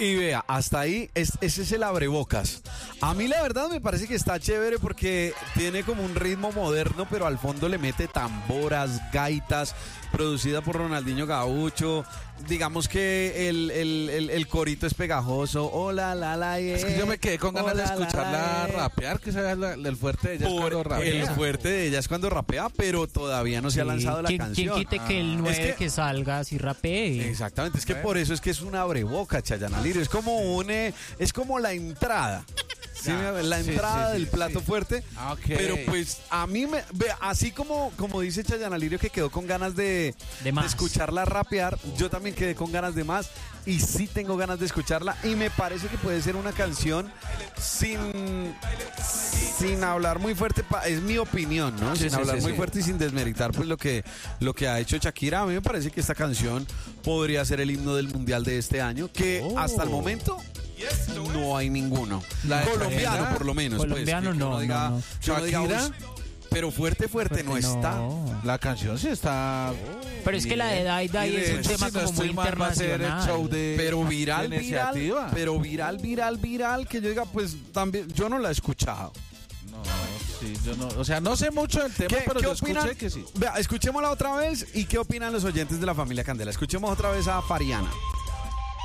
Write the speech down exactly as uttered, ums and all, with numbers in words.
Y vea, hasta ahí, es, ese es el abrebocas. A mí la verdad me parece que está chévere porque tiene como un ritmo moderno, pero al fondo le mete tamboras, gaitas, producida por Ronaldinho Gaucho. Digamos que el, el, el, el corito es pegajoso. Hola, la, la, yeah. Es que yo me quedé con ganas Hola, de escucharla la, la, rapear, que ese es la, el fuerte de ella es Por cuando rapea. el fuerte de ella es cuando rapea, pero todavía no se ha lanzado la ¿Quién, canción. ¿Quién quite que el nueve Es que- que, salga así rapee? Exactamente, es que por eso es que es un abreboca, Chayanne Alirio. Es como un, eh, es como la entrada. Sí, Ya, la sí, entrada sí, sí, del plato sí. fuerte. Ah, ok. Pero pues a mí me ve, así como, como dice Chayanne Alirio que quedó con ganas de, De más. escucharla rapear, yo también quedé con ganas de más y sí tengo ganas de escucharla y me parece que puede ser una canción sin sin hablar muy fuerte, pa- es mi opinión, ¿no? Sí, sin sí, hablar sí, muy sí. fuerte y sin desmeritar pues lo que lo que ha hecho Shakira. A mí me parece que esta canción podría ser el himno del mundial de este año, que Oh. hasta el momento no hay ninguno. La de Colombiano, Shakira. por lo menos. pues, Colombiano que- que uno no, diga- no, no. que uno diga, Shakira. "Uy, pero fuerte, fuerte, no, está. La canción sí está. Pero es que la de Dai Dai Y de es un hecho, tema si no como muy estoy mal, va a ser el internacional. show de- Pero viral, de viral, iniciativa. pero viral, viral, viral, que yo diga, pues también, yo no la he escuchado. No, sí, yo no. O sea, no sé mucho del tema, ¿Qué, pero qué yo opinan? escuché que sí. Vea, escuchémosla otra vez y qué opinan los oyentes de la familia Candela. Escuchemos otra vez a Fariana.